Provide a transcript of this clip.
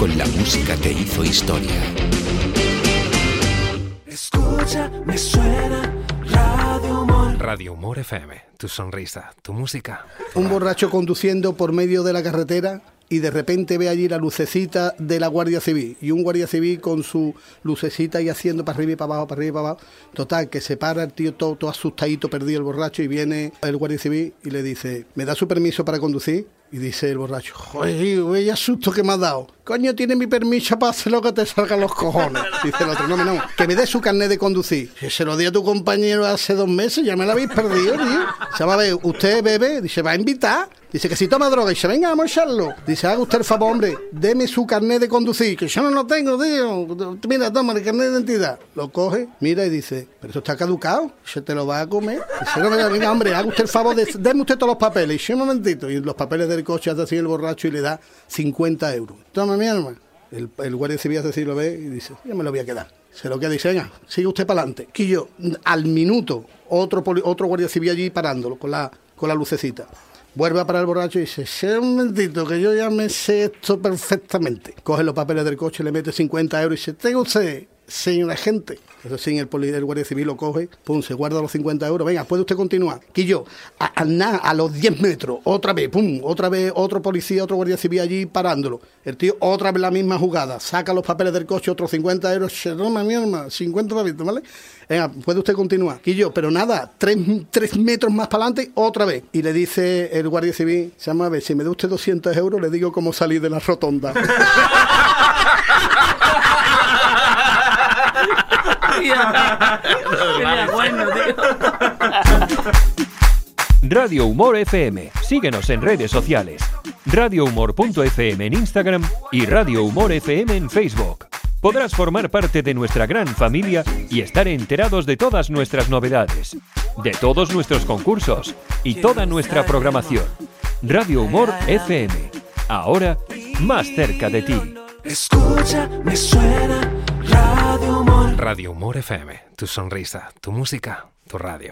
con la música que hizo historia. Escucha, me suena Radio Humor. Radio Humor FM, tu sonrisa, tu música. Un borracho conduciendo por medio de la carretera y de repente ve allí la lucecita de la Guardia Civil y un guardia civil con su lucecita y haciendo para arriba y para abajo, para arriba y para abajo. Total, que se para el tío todo asustadito, perdido el borracho, y viene el guardia civil y le dice: ¿me da su permiso para conducir? Y dice el borracho: joder, vaya susto que me ha dado. Coño, tiene mi permiso para hacer lo que te salgan los cojones. Dice el otro: no, que me dé su carnet de conducir. Si se lo di a tu compañero hace 2 meses, ya me lo habéis perdido, tío. Se va a ver, ¿usted bebe? Dice: ¿va a invitar? Dice que si toma droga. Y dice: venga, vamos a echarlo. Dice: haga usted el favor, hombre, deme su carnet de conducir, que yo no lo tengo, tío. Mira, toma el carnet de identidad. Lo coge, mira y dice: pero esto está caducado, se te lo va a comer. Dice: no, venga, hombre, haga usted el favor, deme usted todos los papeles. Y dice: un momentito. Y los papeles del coche hace así el borracho y le da 50 euros. Toma, mi arma. El guardia civil hace así, lo ve y dice: ya me lo voy a quedar. Se lo queda y dice: venga, sigue usted para adelante. Quillo, al minuto, otro guardia civil allí parándolo con la lucecita. Vuelve a parar el borracho y dice: un momentito, que yo ya me sé esto perfectamente. Coge los papeles del coche, le mete 50 euros y dice: tenga usted, señor agente. Eso sí, el guardia civil lo coge, pum, se guarda los 50 euros. Venga, puede usted continuar. Quillo, a los 10 metros, otra vez, otro policía, otro guardia civil allí parándolo. El tío, otra vez la misma jugada, saca los papeles del coche, otros 50 euros. Toma, mi hermano, 50 papitos, ¿vale? Venga, puede usted continuar. Quillo, pero nada, 3 metros más para adelante, otra vez. Y le dice el guardia civil: se llama, a ver, si me da usted 200 euros, le digo cómo salir de la rotonda. Bueno, tío. Radio Humor FM. Síguenos en redes sociales. radiohumor.fm en Instagram y Radio Humor FM en Facebook. Podrás formar parte de nuestra gran familia y estar enterados de todas nuestras novedades, de todos nuestros concursos y toda nuestra programación. Radio Humor FM. Ahora, más cerca de ti. Escucha, me suena Radio Humor. Radio Humor FM, tu sonrisa, tu música, tu radio.